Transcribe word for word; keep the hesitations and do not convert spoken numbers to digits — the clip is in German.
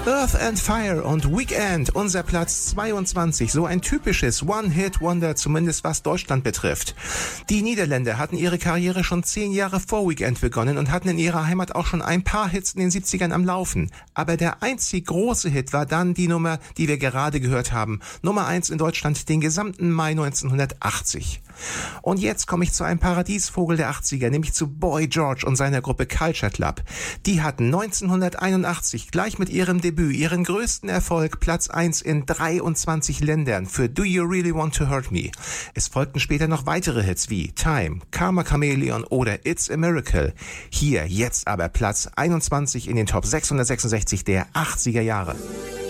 Earth and Fire und Weekend, unser Platz zweiundzwanzig. So ein typisches One-Hit-Wonder, zumindest was Deutschland betrifft. Die Niederländer hatten ihre Karriere schon zehn Jahre vor Weekend begonnen und hatten in ihrer Heimat auch schon ein paar Hits in den siebzigern am Laufen. Aber der einzig große Hit war dann die Nummer, die wir gerade gehört haben. Nummer eins in Deutschland den gesamten Mai neunzehnhundertachtzig. Und jetzt komme ich zu einem Paradiesvogel der achtziger, nämlich zu Boy George und seiner Gruppe Culture Club. Die hatten neunzehnhunderteinundachtzig gleich mit ihrem Debüt ihren größten Erfolg, Platz eins in dreiundzwanzig Ländern für Do You Really Want to Hurt Me. Es folgten später noch weitere Hits wie Time, Karma Chameleon oder It's a Miracle. Hier jetzt aber Platz einundzwanzig in den Top sechshundertsechsundsechzig der achtziger Jahre.